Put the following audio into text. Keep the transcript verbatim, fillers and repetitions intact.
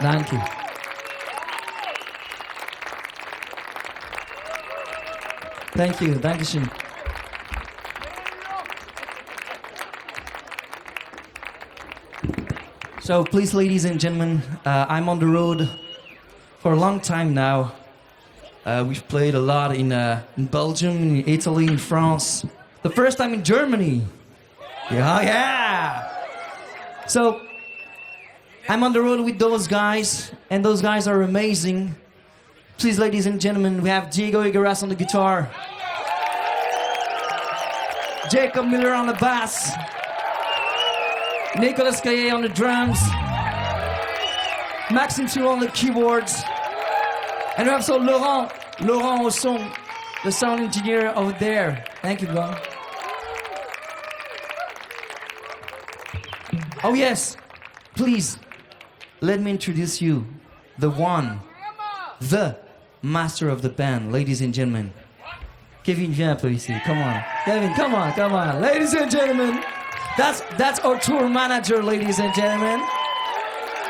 Thank you. Thank you. Dankeschön. So please, ladies and gentlemen, uh, I'm on the road for a long time now. Uh, we've played a lot in, uh, in Belgium, in Italy, in France. The first time in Germany. Yeah, yeah. So I'm on the road with those guys, and those guys are amazing. Please, ladies and gentlemen, we have Diego Igueras on the guitar, Jacob Miller on the bass, Nicolas Caillet on the drums, Maxime Tour on the keyboards, and we have also Laurent, Laurent au son, the sound engineer over there. Thank you, Laurent. Oh yes, please, let me introduce you, the one, the master of the band, ladies and gentlemen. Kevin, viens un peu ici, come on. Kevin, come on, come on. Ladies and gentlemen, that's, that's our tour manager, ladies and gentlemen.